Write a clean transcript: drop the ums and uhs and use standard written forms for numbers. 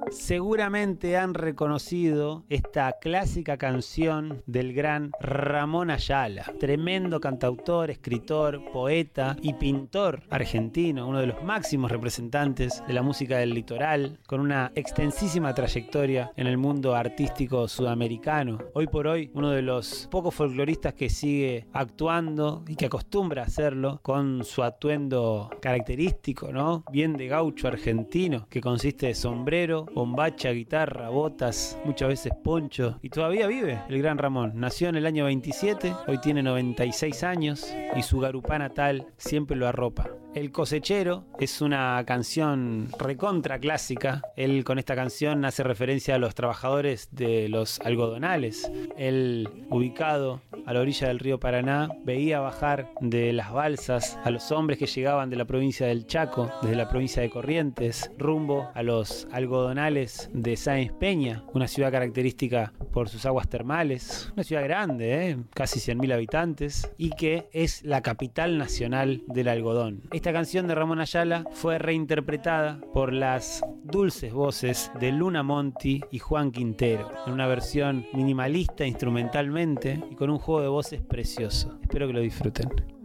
Seguramente han reconocido esta clásica canción del gran Ramón Ayala, tremendo cantautor, escritor, poeta y pintor argentino, uno de los máximos representantes de la música del litoral, con una extensísima trayectoria en el mundo artístico sudamericano. Hoy por hoy, uno de los pocos folcloristas que sigue actuando y que acostumbra a hacerlo con su atuendo característico, ¿no? Bien de gaucho argentino, que consiste de sombrero, bombacha, guitarra, botas, muchas veces poncho, y todavía vive el gran Ramón. Nació en el año 27, hoy tiene 96 años y su garupá natal siempre lo arropa. El cosechero es una canción recontra clásica. Él con esta canción hace referencia a los trabajadores de los algodonales. Él, ubicado a la orilla del río Paraná, veía bajar de las balsas a los hombres que llegaban de la provincia del Chaco, desde la provincia de Corrientes, rumbo a los algodonales de Sáenz Peña, una ciudad característica por sus aguas termales, una ciudad grande, casi 100.000 habitantes, y que es la capital nacional del algodón. Esta canción de Ramón Ayala fue reinterpretada por las dulces voces de Luna Monti y Juan Quintero, en una versión minimalista instrumentalmente y con un juego de voces precioso. Espero que lo disfruten.